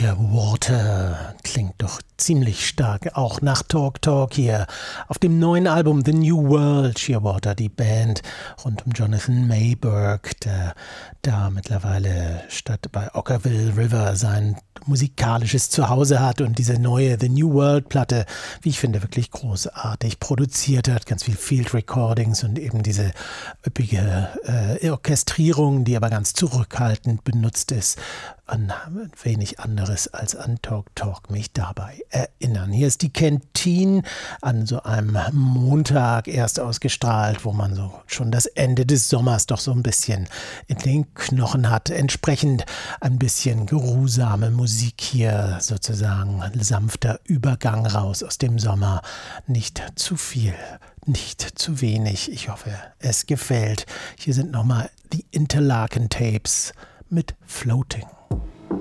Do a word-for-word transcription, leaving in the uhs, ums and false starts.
Shearwater klingt doch ziemlich stark, auch nach Talk Talk hier auf dem neuen Album The New World. Shearwater, die Band rund um Jonathan Mayberg, der da mittlerweile statt bei Ockerville River sein musikalisches Zuhause hat und diese neue The New World Platte, wie ich finde, wirklich großartig produziert hat, ganz viel Field Recordings und eben diese üppige äh, Orchestrierung, die aber ganz zurückhaltend benutzt ist, an wenig anderes als an Talk Talk mich dabei erinnern. Hier ist die Canteen an so einem Montag erst ausgestrahlt, wo man so schon das Ende des Sommers doch so ein bisschen in den Knochen hat. Entsprechend ein bisschen geruhsame Musik hier, sozusagen sanfter Übergang raus aus dem Sommer. Nicht zu viel, nicht zu wenig. Ich hoffe, es gefällt. Hier sind nochmal die Interlaken Tapes mit Floating.